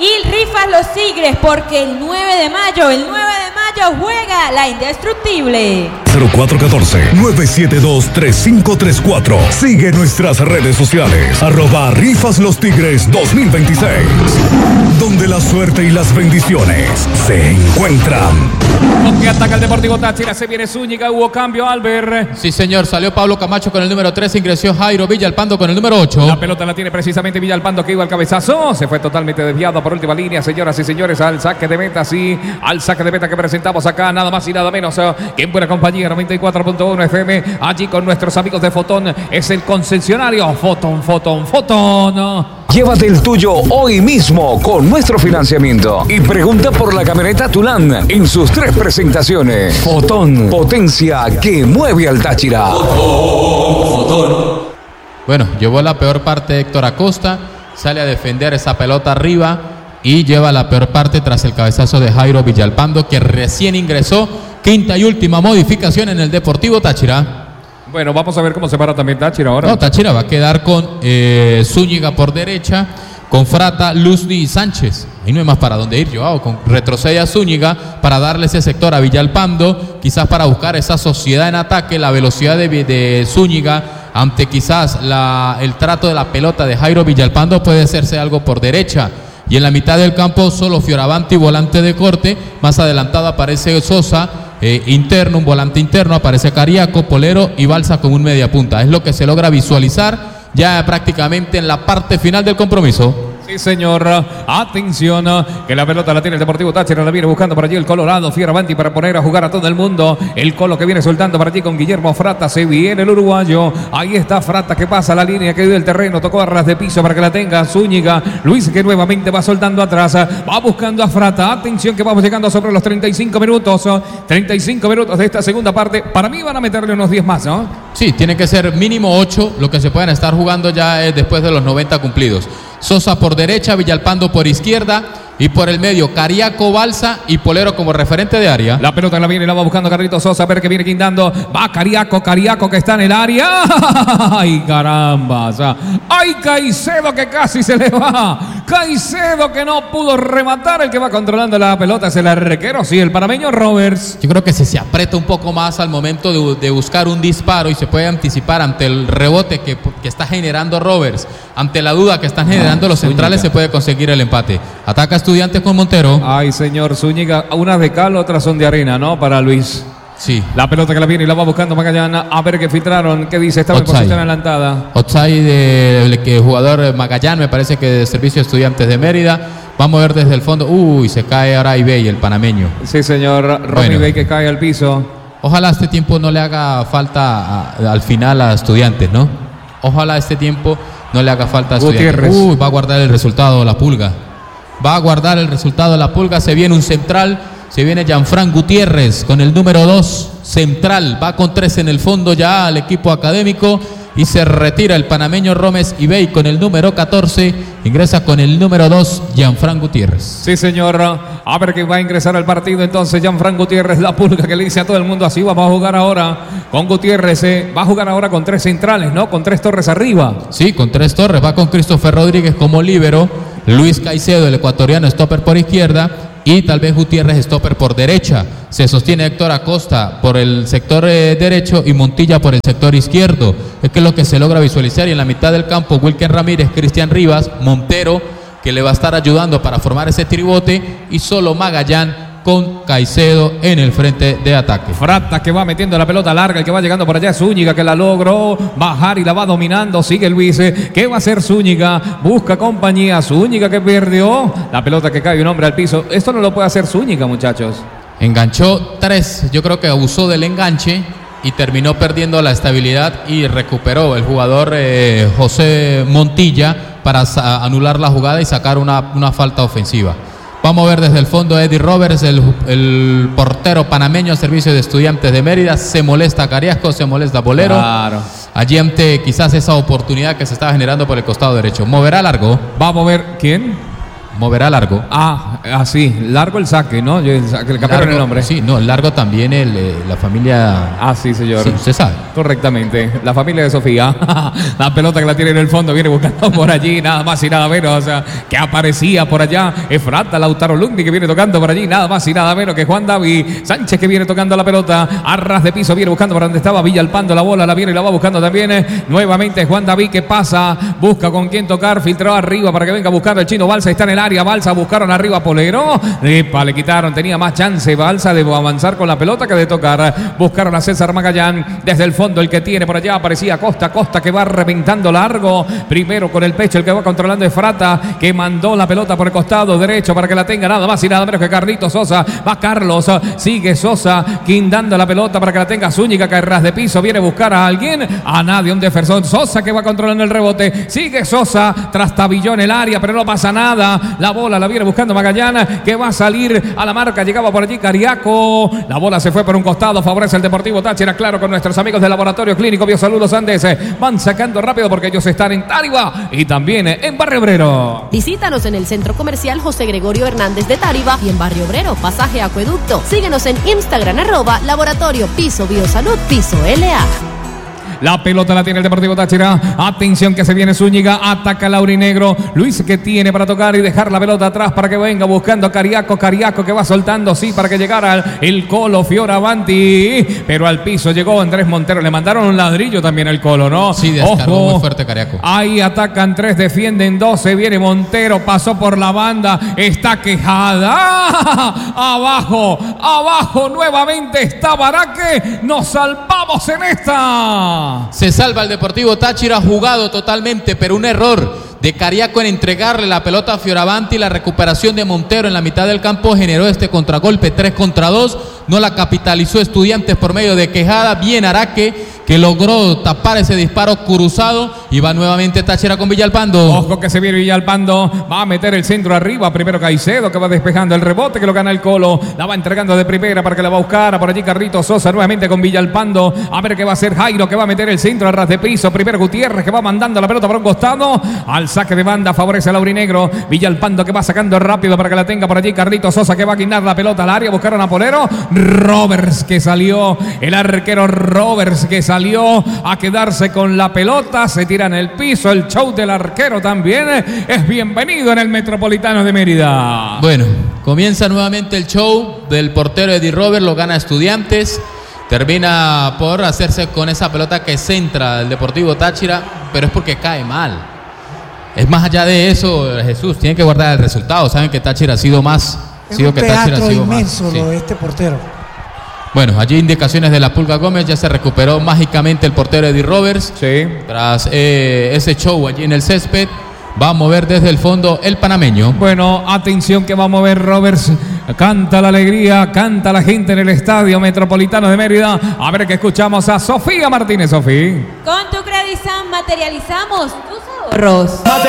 Y rifas los Tigres porque el 9 de mayo juega la indestructible. 0414-972-3534. Sigue nuestras redes sociales. @RifasLosTigres 2026. Donde la suerte y las bendiciones se encuentran. Porque ataca el Deportivo Táchira. Se viene Zúñiga. Hubo cambio, Albert. Sí, señor. Salió Pablo Camacho con el número 3. Ingresó Jairo Villalpando con el número 8. La pelota la tiene precisamente Villalpando, que iba al cabezazo. Se fue totalmente desviado por última línea, señoras y señores, al saque de meta. Sí, al saque de meta que presentamos acá. Nada más y nada menos que en buena compañía. 94.1 FM. Allí con nuestros amigos de Fotón. Es el concesionario Fotón. Llévate el tuyo hoy mismo con nuestro financiamiento y pregunta por la camioneta Tulán en sus 3 presentaciones. Fotón, potencia que mueve al Táchira. Fotón. Bueno, llevó la peor parte Héctor Acosta, sale a defender esa pelota arriba y lleva la peor parte tras el cabezazo de Jairo Villalpando, que recién ingresó. Quinta y última modificación en el Deportivo Táchira. Bueno, vamos a ver cómo se para también Táchira ahora. No, Táchira va a quedar con Zúñiga por derecha, con Frata, Luzzi y Sánchez. Ahí no hay más para dónde ir, Joao. Retrocede a Zúñiga para darle ese sector a Villalpando, quizás para buscar esa sociedad en ataque, la velocidad de Zúñiga, ante quizás el trato de la pelota de Jairo Villalpando, puede hacerse algo por derecha. Y en la mitad del campo solo Fioravanti, volante de corte. Más adelantado aparece Sosa, interno, un volante interno. Aparece Cariaco, Polero y Balsa con un media punta. Es lo que se logra visualizar ya prácticamente en la parte final del compromiso. Sí, señor. Atención, que la pelota la tiene el Deportivo Táchira. La viene buscando por allí el Colorado. Fioravanti para poner a jugar a todo el mundo. El Colo que viene soltando por allí con Guillermo Frata. Se viene el uruguayo. Ahí está Frata que pasa la línea, que dio el terreno. Tocó a ras de piso para que la tenga Zúñiga. Luis que nuevamente va soltando atrás. Va buscando a Frata. Atención que vamos llegando sobre los 35 minutos. 35 minutos de esta segunda parte. Para mí van a meterle unos 10 más, ¿no? Sí, tiene que ser mínimo 8 lo que se puedan estar jugando ya después de los 90 cumplidos. Sosa por derecha, Villalpando por izquierda y por el medio Cariaco, Balsa y Polero como referente de área. La pelota la viene y la va buscando Carlitos Sosa, a ver que viene guindando. Va Cariaco que está en el área. ¡Ay, caramba! ¡Ay, Caicedo que casi se le va! Caicedo que no pudo rematar. El que va controlando la pelota es el arquero, sí, el panameño Roberts. Yo creo que se aprieta un poco más al momento de buscar un disparo y se puede anticipar ante el rebote que está generando Roberts, ante la duda que están generando los centrales. Se puede conseguir el empate. Ataca Estudiantes con Montero. Ay, señor Zúñiga, unas de cal, otras son de arena, ¿no? Para Luis. Sí. La pelota que la viene y la va buscando Magallán. A ver qué filtraron. ¿Qué dice? Estaba en posición adelantada. Offside del jugador Magallán, me parece que de Servicio de Estudiantes de Mérida. Vamos a ver desde el fondo. Uy, se cae ahora Ibey, el panameño. Sí, señor. Ronnie Ibey que cae al piso. Ojalá este tiempo no le haga falta al final a Estudiantes, ¿no? Ojalá este tiempo no le haga falta a Estudiantes. Uy, va a guardar el resultado la Pulga. Va a guardar el resultado de la Pulga. Se viene un central. Se viene Gianfran Gutiérrez con el número 2 central. Va con 3 en el fondo ya al equipo académico. Y se retira el panameño Rómez Ibey con el número 14. Ingresa con el número 2 Gianfran Gutiérrez. Sí, señor. A ver quién va a ingresar al partido entonces. Gianfran Gutiérrez, la Pulga que le dice a todo el mundo así. Vamos a jugar ahora con Gutiérrez. Va a jugar ahora con 3 centrales, ¿no? Con 3 torres arriba. Sí, con 3 torres. Va con Christopher Rodríguez como líbero. Luis Caicedo, el ecuatoriano, stopper por izquierda. Y tal vez Gutiérrez, stopper por derecha. Se sostiene Héctor Acosta por el sector derecho y Montilla por el sector izquierdo. Es que es lo que se logra visualizar. Y en la mitad del campo, Wilken Ramírez, Cristian Rivas, Montero, que le va a estar ayudando para formar ese tribote. Y solo Magallán con Caicedo en el frente de ataque. Frata que va metiendo la pelota larga, el que va llegando por allá es Zúñiga, que la logró bajar y la va dominando. Sigue Luis. ¿Qué va a hacer Zúñiga? Busca compañía. Zúñiga que perdió la pelota, que cae un hombre al piso. Esto no lo puede hacer Zúñiga, muchachos. Enganchó 3. Yo creo que abusó del enganche y terminó perdiendo la estabilidad y recuperó el jugador José Montilla para anular la jugada y sacar una falta ofensiva. Vamos a ver desde el fondo a Eddie Roberts, el portero panameño, Servicio de Estudiantes de Mérida. Se molesta Cariasco, se molesta Polero. Claro. Allí ante quizás esa oportunidad que se estaba generando por el costado derecho. Moverá largo. Vamos a ver quién. moverá largo. Sí, largo el saque, ¿no? Le cambiaron el nombre. Sí, no, largo también la familia. Sí, señor. Sí, usted sabe. Correctamente. La familia de Sofía. La pelota que la tiene en el fondo viene buscando por allí, nada más y nada menos. O sea, que aparecía por allá. Efrata Lautaro Lugni que viene tocando por allí, nada más y nada menos que Juan David Sánchez que viene tocando la pelota. A ras de piso viene buscando por donde estaba Villalpando. La bola la viene y la va buscando también. Nuevamente Juan David que pasa, busca con quién tocar, filtró arriba para que venga buscando el chino Balsa. Está en el área, Balsa buscaron arriba a Polero. Le quitaron, tenía más chance Balsa de avanzar con la pelota que de tocar. Buscaron a César Magallán desde el fondo, el que tiene por allá aparecía Costa que va reventando largo. Primero con el pecho, el que va controlando es Frata, que mandó la pelota por el costado derecho para que la tenga nada más y nada menos que Carlitos Sosa. Va Carlos, sigue Sosa, guindando la pelota para que la tenga Zúñiga, que ras de piso viene a buscar a alguien, a nadie, un defensor. Sosa que va controlando el rebote, sigue Sosa, trastabilló en el área, pero no pasa nada. La bola la viene buscando Magallán, que va a salir a la marca, llegaba por allí Cariaco, la bola se fue por un costado, favorece el Deportivo Táchira, claro, con nuestros amigos del Laboratorio Clínico Biosalud Los Andes, van sacando rápido porque ellos están en Táriba y también en Barrio Obrero. Visítanos en el Centro Comercial José Gregorio Hernández de Táriba y en Barrio Obrero, Pasaje Acueducto. Síguenos en Instagram, @Laboratorio Piso Biosalud Piso LA. La pelota la tiene el Deportivo Táchira. Atención que se viene Zúñiga. Ataca Laurinegro. Luis que tiene para tocar y dejar la pelota atrás para que venga buscando a Cariaco. Cariaco que va soltando, sí, para que llegara el Colo Fioravanti. Pero al piso llegó Andrés Montero. Le mandaron un ladrillo también al Colo, ¿no? Sí, descargó muy fuerte Cariaco. Ahí atacan 3, defienden 12. Viene Montero, pasó por la banda. Está quejada. Abajo nuevamente está Baraque. Nos salvamos en esta. Se salva el Deportivo Táchira, jugado totalmente, pero un error de Cariaco en entregarle la pelota a Fioravanti. La recuperación de Montero en la mitad del campo generó este contragolpe 3 contra 2. No la capitalizó Estudiantes por medio de Quejada. Bien Araque, que logró tapar ese disparo cruzado. Y va nuevamente Táchira con Villalpando. Ojo que se viene Villalpando. Va a meter el centro arriba. Primero Caicedo que va despejando el rebote que lo gana el Colo. La va entregando de primera para que la va a buscar. Por allí Carlitos Sosa nuevamente con Villalpando. A ver qué va a hacer Jairo, que va a meter el centro a ras de piso. Primero Gutiérrez que va mandando la pelota por un costado. Al saque de banda favorece a Laurinegro. Villalpando que va sacando rápido para que la tenga por allí Carlitos Sosa, que va a guindar la pelota al área. Buscaron a Polero. Roberts que salió. El arquero Roberts que salió a quedarse con la pelota. Se tira en el piso. El show del arquero también es bienvenido en el Metropolitano de Mérida. Bueno, comienza nuevamente el show del portero Eddie Roberts. Lo gana Estudiantes. Termina por hacerse con esa pelota que centra el Deportivo Táchira, pero es porque cae mal. Es más allá de eso, Jesús, tienen que guardar el resultado. Saben que Táchira ha sido más. Es un teatro inmenso lo de este portero. Bueno, allí indicaciones de la Pulga Gómez. Ya se recuperó mágicamente el portero Eddie Roberts. Sí. Tras ese show allí en el césped, va a mover desde el fondo el panameño. Bueno, atención que va a mover Roberts. Canta la alegría, canta la gente en el Estadio Metropolitano de Mérida. A ver que escuchamos a Sofía Martínez. Sofía. Con tu Credisan materializamos tus ahorros.